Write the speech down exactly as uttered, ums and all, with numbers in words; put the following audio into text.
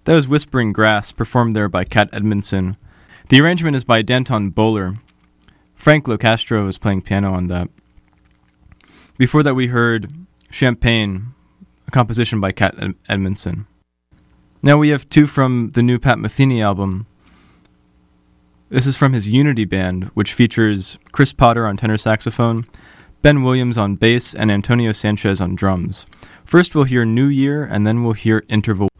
That was Whispering Grass, performed there by Kat Edmondson. The arrangement is by Danton Bowler. Frank Locastro is playing piano on that. Before that we heard Champagne, a composition by Kat Ed- Edmondson. Now we have two from the new Pat Metheny album. This is from his Unity Band, which features Chris Potter on tenor saxophone, Ben Williams on bass, and Antonio Sanchez on drums. First we'll hear New Year, and then we'll hear Interval.